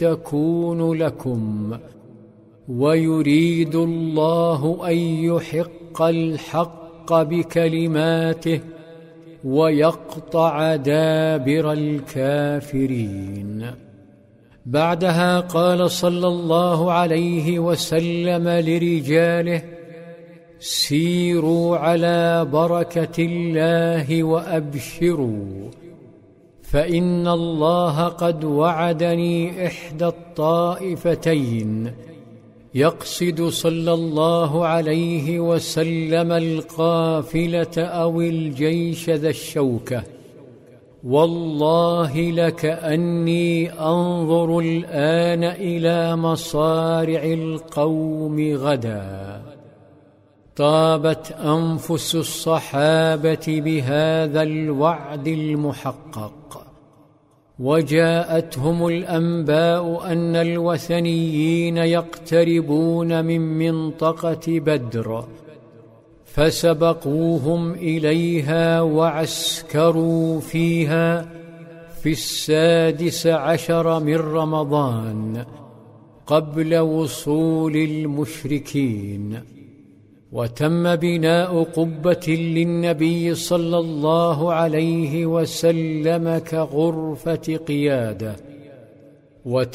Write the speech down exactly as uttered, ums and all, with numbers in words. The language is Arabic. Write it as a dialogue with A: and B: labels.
A: تكون لكم، ويريد الله أن يحق الحق بكلماته ويقطع دابر الكافرين. بعدها قال صلى الله عليه وسلم لرجاله: سيروا على بركة الله وأبشروا، فإن الله قد وعدني إحدى الطائفتين، يقصد صلى الله عليه وسلم القافلة أو الجيش ذا الشوكة. والله لكأني أنظر الآن إلى مصارع القوم غدا. طابت أنفس الصحابة بهذا الوعد المحقق، وجاءتهم الأنباء أن الوثنيين يقتربون من منطقة بدر، فسبقوهم إليها وعسكروا فيها في السادس عشر من رمضان قبل وصول المشركين. وتم بناء قبة للنبي صلى الله عليه وسلم كغرفة قيادة.